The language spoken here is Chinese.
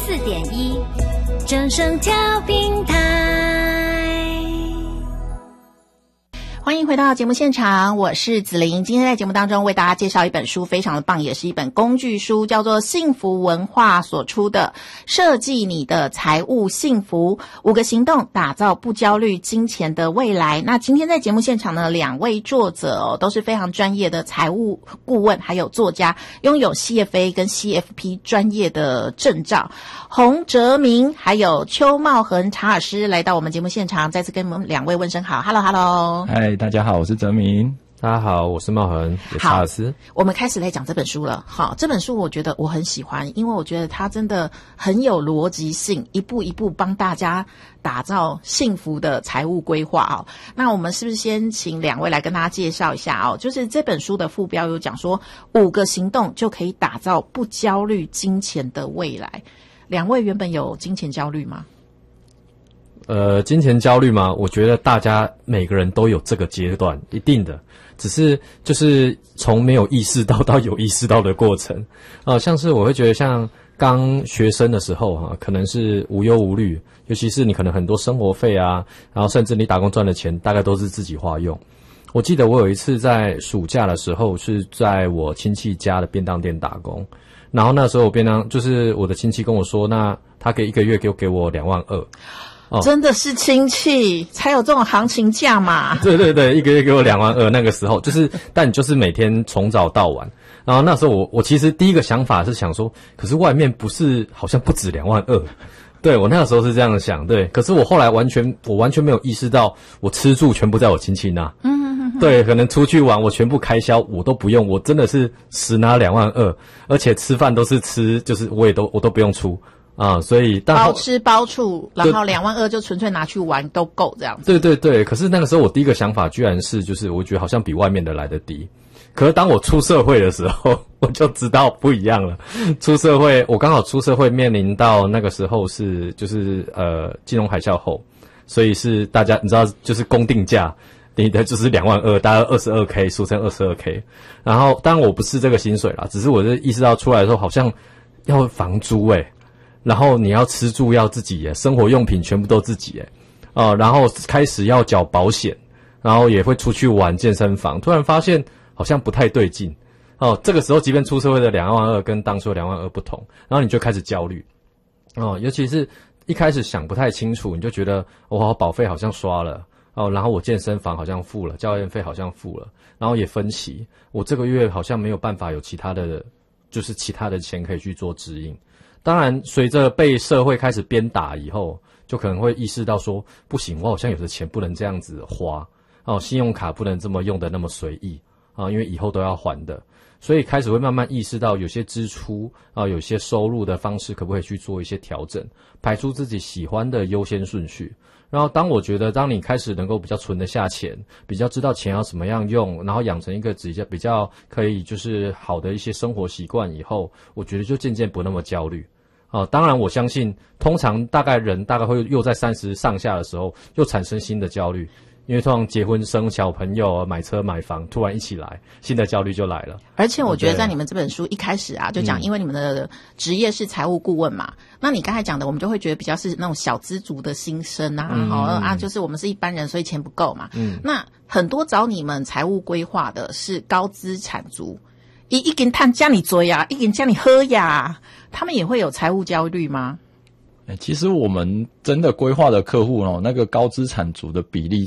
94.1正声调频台。 欢迎回到节目现场，我是子琳。今天在节目当中为大家介绍一本书，非常的棒，也是一本工具书，叫做幸福文化所出的《设计你的财务幸福：5个行动打造不焦虑金钱的未来》。那今天在节目现场呢，2位作者都是非常专业的财务顾问，还有作家，拥有 CFA 跟 CFP 专业的证照。洪哲明还有邱茂恒查尔斯来到我们节目现场，再次跟我们2位问声好。Hello。 嗨，大家好，我是哲明。 大家好，我是茂恒，也查尔斯。 我们开始来讲这本书了。好，这本书我觉得我很喜欢，因为我觉得它真的很有逻辑性，一步一步帮大家打造幸福的财务规划哦。那我们是不是先请2位来跟大家介绍一下哦？就是这本书的副标有讲说5个行动就可以打造不焦虑金钱的未来。2位原本有金钱焦虑吗？ 金钱焦虑吗？我觉得大家每个人都有这个阶段，一定的，只是就是从没有意识到到有意识到的过程。像是我会觉得像刚学生的时候可能是无忧无虑，尤其是你可能很多生活费啊，然后甚至你打工赚的钱大概都是自己花用。我记得我有一次在暑假的时候是在我亲戚家的便当店打工，然后那时候我便当就是我的亲戚跟我说，那他可以1个月给我22000。 真的是亲戚才有这种行情价嘛？ 对对对，1个月给我22000，那个时候就是，但你就是每天从早到晚。然后那时候我其实第一个想法是想说，可是外面不是好像不止22000，对，我那个时候是这样想，对。可是我后来完全没有意识到，我吃住全部在我亲戚那。对，可能出去玩我全部开销我都不用，我真的是实拿22000，而且吃饭都是吃，就是我都不用出。所以包吃包住，然后22000就纯粹拿去玩都够这样子。 对对对，可是那个时候我第一个想法居然是，就是我觉得好像比外面的来得低。可是当我出社会的时候，我就知道不一样了。出社会，我刚好出社会面临到那个时候是就是金融海啸后，所以是大家你知道就是公定价。你的就是22000，大概22K，俗称22K。然后当然我不是这个薪水啦，只是我就意识到出来的时候好像要房租然后你要吃住要自己生活用品全部都自己然后开始要缴保险，然后也会出去玩健身房，突然发现好像不太对劲这个时候即便出社会的22000跟当初的22000不同，然后你就开始焦虑尤其是一开始想不太清楚，你就觉得我保费好像刷了然后我健身房好像付了，教练费好像付了，然后也分期，我这个月好像没有办法有其他的钱可以去做指引。当然随着被社会开始鞭打以后，就可能会意识到说不行，我好像有的钱不能这样子花信用卡不能这么用的那么随意因为以后都要还的，所以开始会慢慢意识到有些支出有些收入的方式可不可以去做一些调整，排出自己喜欢的优先顺序。然后我觉得当你开始能够比较存得下钱，比较知道钱要怎么样用，然后养成一个比较可以就是好的一些生活习惯以后，我觉得就渐渐不那么焦虑当然我相信通常大概会又在30上下的时候又产生新的焦虑，因为通常结婚生小朋友买车买房突然一起来，新的焦虑就来了。而且我觉得在你们这本书一开始就讲因为你们的职业是财务顾问嘛，那你刚才讲的我们就会觉得比较是那种小资族的心声就是我们是一般人所以钱不够嘛那很多找你们财务规划的是高资产族，一根探叫你追一根叫你喝呀，他们也会有财务焦虑吗？ 其实我们真的规划的客户那个高资产族的比例